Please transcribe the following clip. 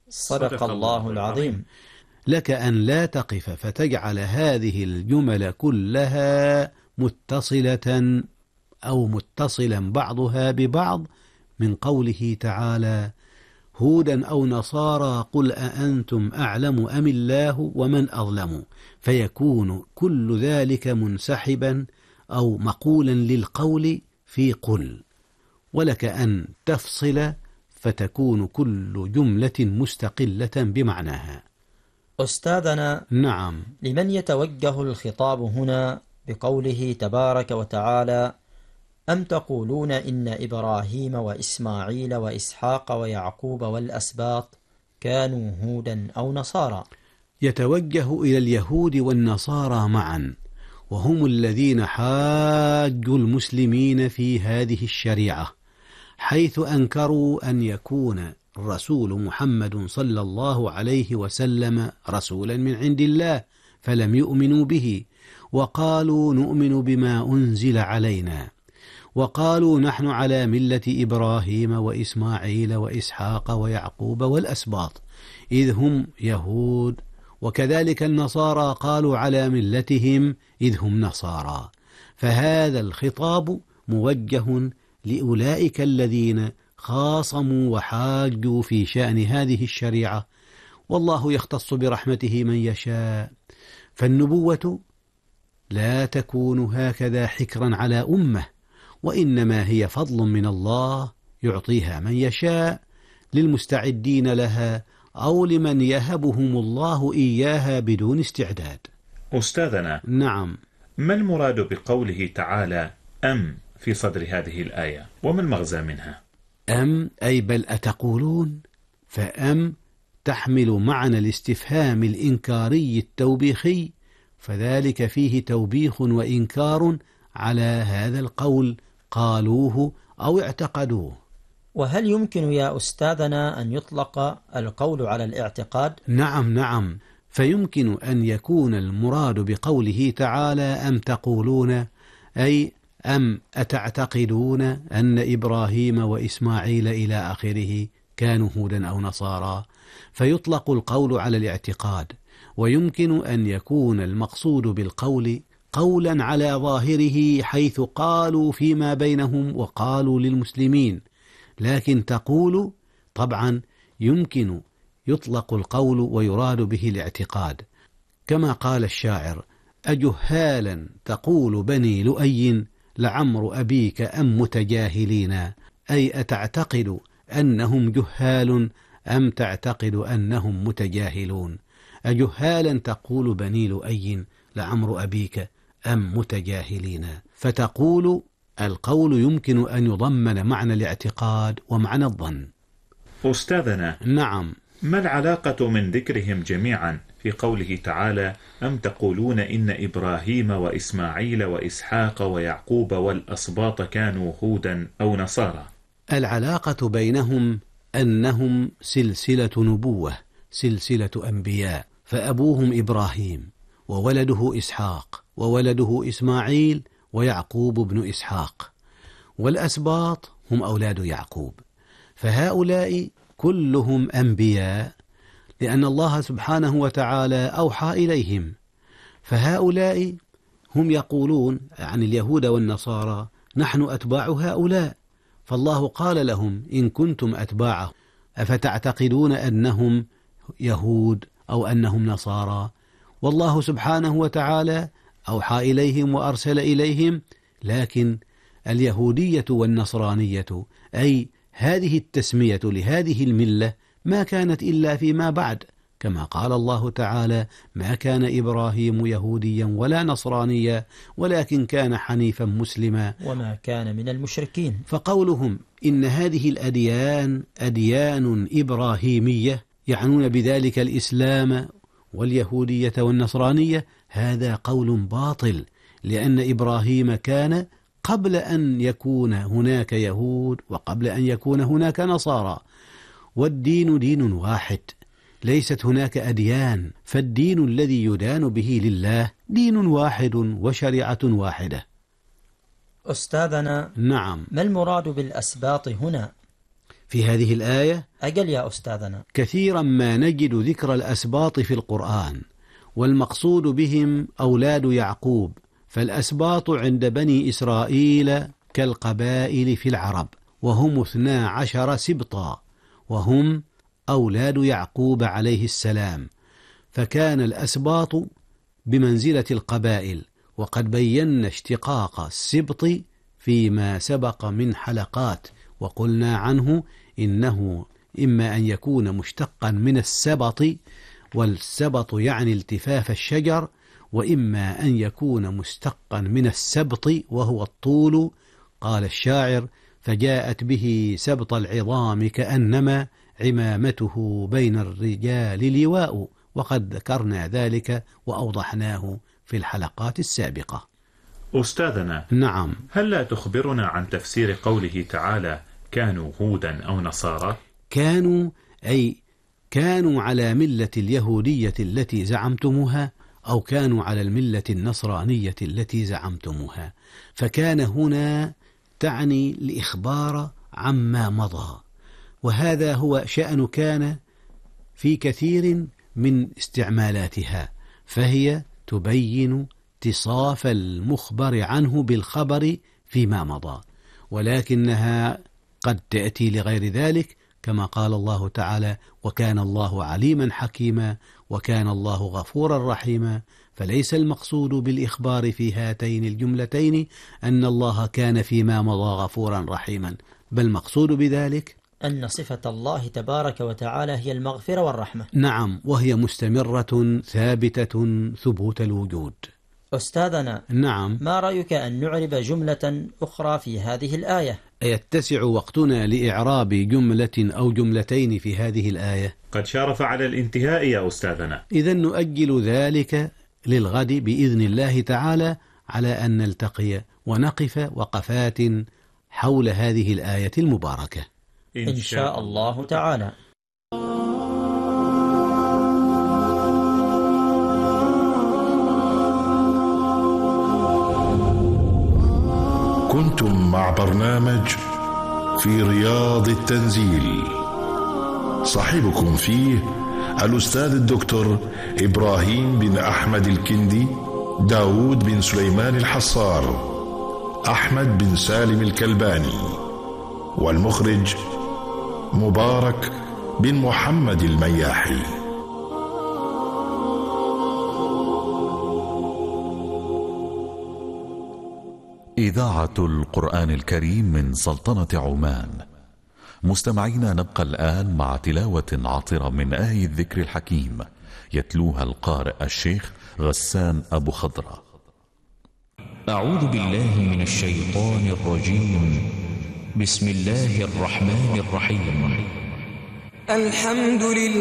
صدق الله العظيم. لك أن لا تقف فتجعل هذه الجمل كلها متصلة أو متصلا بعضها ببعض من قوله تعالى: هودا أو نصارى قل أأنتم أعلم أم الله ومن أظلم، فيكون كل ذلك منسحبا أو مقولا للقول في قل. ولك أن تفصل فتكون كل جملة مستقلة بمعناها. أستاذنا، نعم. لمن يتوجه الخطاب هنا بقوله تبارك وتعالى: أم تقولون إن إبراهيم وإسماعيل وإسحاق ويعقوب والأسباط كانوا هودا أو نصارى؟ يتوجه إلى اليهود والنصارى معا، وهم الذين حاجوا المسلمين في هذه الشريعة، حيث أنكروا أن يكون الرسول محمد صلى الله عليه وسلم رسولا من عند الله فلم يؤمنوا به، وقالوا نؤمن بما أنزل علينا، وقالوا نحن على ملة إبراهيم وإسماعيل وإسحاق ويعقوب والأسباط إذ هم يهود، وكذلك النصارى قالوا على ملتهم إذ هم نصارى. فهذا الخطاب موجه لأولئك الذين خاصموا وحاجوا في شأن هذه الشريعة، والله يختص برحمته من يشاء. فالنبوة لا تكون هكذا حكرا على أمة، وإنما هي فضل من الله يعطيها من يشاء للمستعدين لها أو لمن يهبهم الله إياها بدون استعداد. أستاذنا، نعم. ما المراد بقوله تعالى أم في صدر هذه الآية، وما المغزى منها؟ أم أي بل أتقولون، فأم تحمل معنى الاستفهام الإنكاري التوبيخي، فذلك فيه توبيخ وإنكار على هذا القول قالوه أو اعتقدوه. وهل يمكن يا أستاذنا أن يطلق القول على الاعتقاد؟ نعم، فيمكن أن يكون المراد بقوله تعالى أم تقولون أي أم أتعتقدون أن إبراهيم وإسماعيل إلى آخره كانوا هودا أو نصارى، فيطلق القول على الاعتقاد. ويمكن أن يكون المقصود بالقول قولا على ظاهره، حيث قالوا فيما بينهم وقالوا للمسلمين، لكن تقول طبعا يمكن يطلق القول ويراد به الاعتقاد، كما قال الشاعر: أجهالا تقول بني لؤي لعمر أبيك أم متجاهلين، أي أتعتقد أنهم جهال أم تعتقد أنهم متجاهلون. أجهالا تقول بني لؤي لعمر أبيك أم متجاهلين، فتقول القول يمكن أن يضمن معنى الاعتقاد ومعنى الظن. أستاذنا، نعم. ما العلاقة من ذكرهم جميعا في قوله تعالى أم تقولون إن إبراهيم وإسماعيل وإسحاق ويعقوب والأسباط كانوا هودا أو نصارى؟ العلاقة بينهم أنهم سلسلة نبوة، سلسلة أنبياء، فأبوهم إبراهيم وولده إسحاق وولده إسماعيل ويعقوب بن إسحاق، والأسباط هم أولاد يعقوب، فهؤلاء كلهم أنبياء لأن الله سبحانه وتعالى أوحى إليهم. فهؤلاء هم يقولون عن اليهود والنصارى نحن أتباع هؤلاء، فالله قال لهم إن كنتم أتباعه أفتعتقدون أنهم يهود أو أنهم نصارى، والله سبحانه وتعالى أوحى إليهم وأرسل إليهم. لكن اليهودية والنصرانية أي هذه التسمية لهذه الملة ما كانت إلا فيما بعد، كما قال الله تعالى: ما كان إبراهيم يهوديا ولا نصرانيا ولكن كان حنيفا مسلما وما كان من المشركين. فقولهم إن هذه الأديان أديان إبراهيمية يعنون بذلك الإسلام واليهودية والنصرانية، هذا قول باطل، لأن إبراهيم كان قبل أن يكون هناك يهود وقبل أن يكون هناك نصارى، والدين دين واحد، ليست هناك أديان، فالدين الذي يدان به لله دين واحد وشريعة واحدة. أستاذنا، نعم. ما المراد بالأسباط هنا؟ في هذه الآية أجل يا أستاذنا. كثيرا ما نجد ذكر الأسباط في القرآن، والمقصود بهم أولاد يعقوب، فالأسباط عند بني إسرائيل كالقبائل في العرب، وهم 12 سبطا، وهم أولاد يعقوب عليه السلام، فكان الأسباط بمنزلة القبائل. وقد بينا اشتقاق السبط فيما سبق من حلقات، وقلنا عنه إنه إما أن يكون مشتقا من السبط، والسبط يعني التفاف الشجر، وإما أن يكون مشتقا من السبط وهو الطول. قال الشاعر: فجاءت به سبط العظام كأنما عمامته بين الرجال لواء. وقد ذكرنا ذلك وأوضحناه في الحلقات السابقة. أستاذنا، نعم. هل لا تخبرنا عن تفسير قوله تعالى كانوا هودا أو نصارى؟ كانوا أي كانوا على ملة اليهودية التي زعمتموها، أو كانوا على الملة النصرانية التي زعمتموها. فكان هنا تعني الإخبار عما مضى، وهذا هو شأن كان في كثير من استعمالاتها، فهي تبين اتصاف المخبر عنه بالخبر فيما مضى، ولكنها قد تأتي لغير ذلك، كما قال الله تعالى: وكان الله عليما حكيما، وكان الله غفورا رحيما. فليس المقصود بالإخبار في هاتين الجملتين أن الله كان فيما مضى غفورا رحيما، بل المقصود بذلك أن صفة الله تبارك وتعالى هي المغفرة والرحمة. نعم، وهي مستمرة ثابتة ثبوت الوجود. أستاذنا، نعم، ما رأيك أن نعرب جملة أخرى في هذه الآية؟ أيتسع وقتنا لإعراب جملة أو جملتين في هذه الآية؟ قد شارف على الانتهاء يا أستاذنا. إذن نؤجل ذلك للغد بإذن الله تعالى، على أن نلتقي ونقف وقفات حول هذه الآية المباركة إن شاء الله تعالى. كنتم مع برنامج في رياض التنزيل، صاحبكم فيه الأستاذ الدكتور إبراهيم بن أحمد الكندي، داود بن سليمان الحصار، أحمد بن سالم الكلباني، والمخرج مبارك بن محمد المياحي. إذاعة القرآن الكريم من سلطنة عمان. مستمعينا، نبقى الآن مع تلاوة عطرة من آية الذكر الحكيم، يتلوها القارئ الشيخ غسان أبو خضرة. أعوذ بالله من الشيطان الرجيم. بسم الله الرحمن الرحيم. الحمد لله